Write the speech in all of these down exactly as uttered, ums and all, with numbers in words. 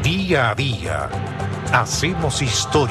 Día a día hacemos historia.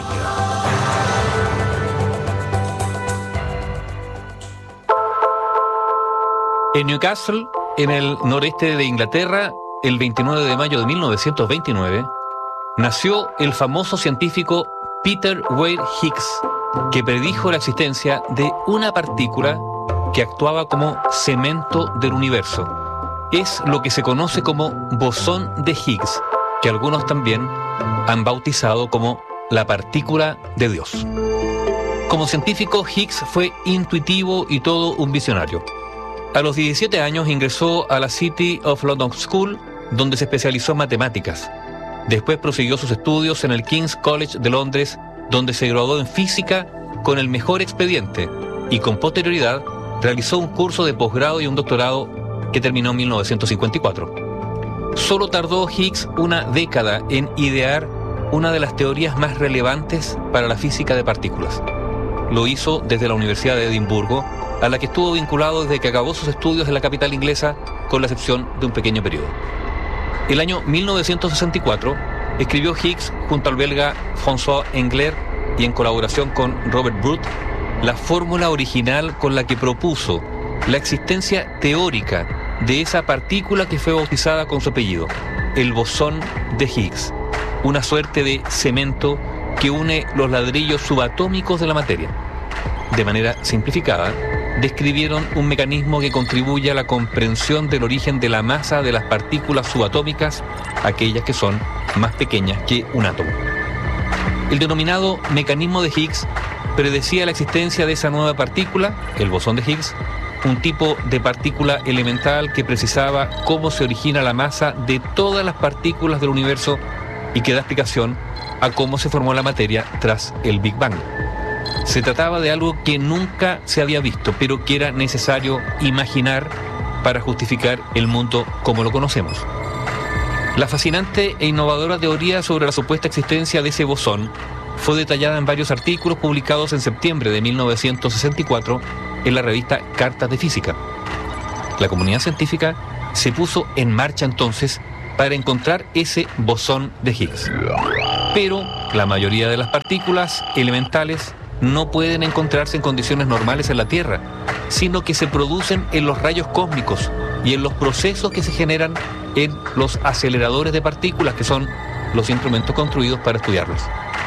En Newcastle, en el noreste de Inglaterra, el veintinueve de mayo de mil novecientos veintinueve, nació el famoso científico Peter Wade Higgs, que predijo la existencia de una partícula que actuaba como cemento del universo. Es lo que se conoce como bosón de Higgs, que algunos también han bautizado como la partícula de Dios. Como científico, Higgs fue intuitivo y todo un visionario. A los diecisiete años ingresó a la City of London School, donde se especializó en matemáticas. Después prosiguió sus estudios en el King's College de Londres, donde se graduó en física con el mejor expediente y con posterioridad realizó un curso de posgrado y un doctorado que terminó en mil novecientos cincuenta y cuatro. Solo tardó Higgs una década en idear una de las teorías más relevantes para la física de partículas. Lo hizo desde la Universidad de Edimburgo, a la que estuvo vinculado desde que acabó sus estudios en la capital inglesa, con la excepción de un pequeño periodo. El año mil novecientos sesenta y cuatro escribió Higgs junto al belga François Englert y en colaboración con Robert Brood la fórmula original con la que propuso la existencia teórica de esa partícula que fue bautizada con su apellido, el bosón de Higgs, una suerte de cemento que une los ladrillos subatómicos de la materia. De manera simplificada, describieron un mecanismo que contribuye a la comprensión del origen de la masa de las partículas subatómicas, aquellas que son más pequeñas que un átomo. El denominado mecanismo de Higgs predecía la existencia de esa nueva partícula, el bosón de Higgs, un tipo de partícula elemental que precisaba cómo se origina la masa de todas las partículas del universo y que da explicación a cómo se formó la materia tras el Big Bang. Se trataba de algo que nunca se había visto, pero que era necesario imaginar para justificar el mundo como lo conocemos. La fascinante e innovadora teoría sobre la supuesta existencia de ese bosón fue detallada en varios artículos publicados en septiembre de mil novecientos sesenta y cuatro en la revista Cartas de Física. La comunidad científica se puso en marcha entonces para encontrar ese bosón de Higgs. Pero la mayoría de las partículas elementales no pueden encontrarse en condiciones normales en la Tierra, sino que se producen en los rayos cósmicos y en los procesos que se generan en los aceleradores de partículas, que son los instrumentos construidos para estudiarlos.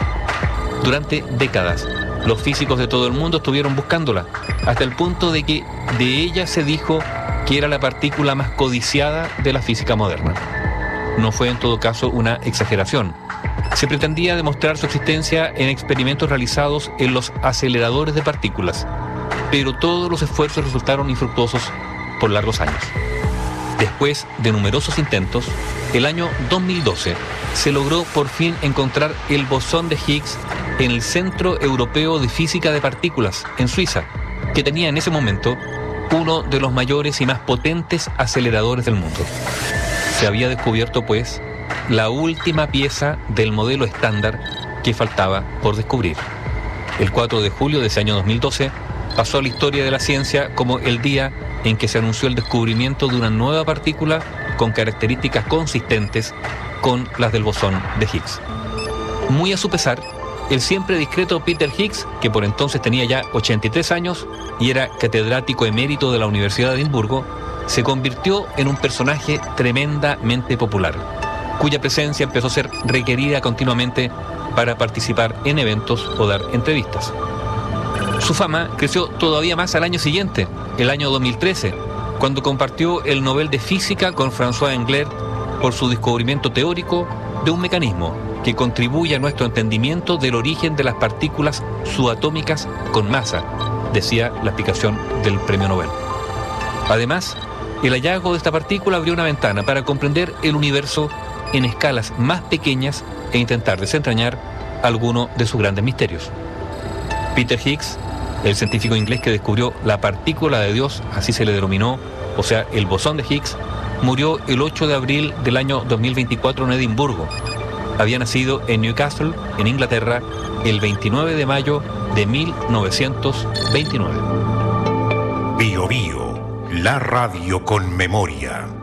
Durante décadas, los físicos de todo el mundo estuvieron buscándola, hasta el punto de que de ella se dijo que era la partícula más codiciada de la física moderna. No fue en todo caso una exageración. Se pretendía demostrar su existencia en experimentos realizados en los aceleradores de partículas, pero todos los esfuerzos resultaron infructuosos por largos años. Después de numerosos intentos, el año dos mil doce se logró por fin encontrar el bosón de Higgs en el Centro Europeo de Física de Partículas, en Suiza, que tenía en ese momento uno de los mayores y más potentes aceleradores del mundo. Se había descubierto, pues, la última pieza del modelo estándar que faltaba por descubrir. El cuatro de julio de ese año dos mil doce pasó a la historia de la ciencia como el día en que se anunció el descubrimiento de una nueva partícula con características consistentes con las del bosón de Higgs. Muy a su pesar, el siempre discreto Peter Higgs, que por entonces tenía ya ochenta y tres años y era catedrático emérito de la Universidad de Edimburgo, se convirtió en un personaje tremendamente popular, cuya presencia empezó a ser requerida continuamente para participar en eventos o dar entrevistas. Su fama creció todavía más al año siguiente, el año dos mil trece, cuando compartió el Nobel de Física con François Englert por su descubrimiento teórico de un mecanismo que contribuye a nuestro entendimiento del origen de las partículas subatómicas con masa, decía la explicación del premio Nobel. Además, el hallazgo de esta partícula abrió una ventana para comprender el universo en escalas más pequeñas e intentar desentrañar alguno de sus grandes misterios. Peter Higgs, el científico inglés que descubrió la partícula de Dios, así se le denominó, o sea, el bosón de Higgs, murió el ocho de abril del año dos mil veinticuatro en Edimburgo. Había nacido en Newcastle, en Inglaterra, el veintinueve de mayo de mil novecientos veintinueve. Bio Bio, la radio con memoria.